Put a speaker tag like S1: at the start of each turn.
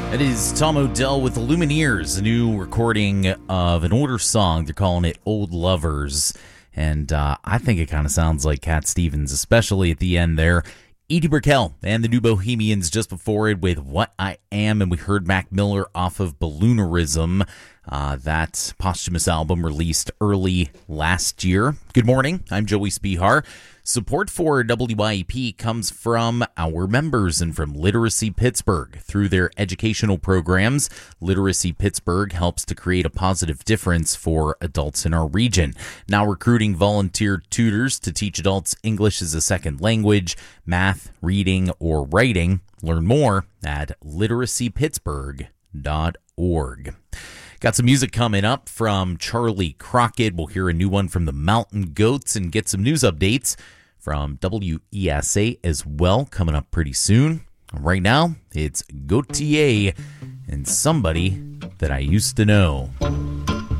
S1: That is Tom Odell with the Lumineers, a new recording of an older song. They're calling it Old Lovers. And I think it kind of sounds like Cat Stevens, especially at the end there. Edie Brickell and the New Bohemians just before it with What I Am. And we heard Mac Miller off of Balloonerism, that posthumous album released early last year. Good morning. I'm Joey Spihar. Support for WYEP comes from our members and from Literacy Pittsburgh. Through their educational programs, Literacy Pittsburgh helps to create a positive difference for adults in our region. Now recruiting volunteer tutors to teach adults English as a second language, math, reading, or writing. Learn more at literacypittsburgh.org. Got some music coming up from Charlie Crockett. We'll hear a new one from the Mountain Goats and get some news updates from WESA as well coming up pretty soon. Right now, it's Gautier and Somebody That I Used to Know.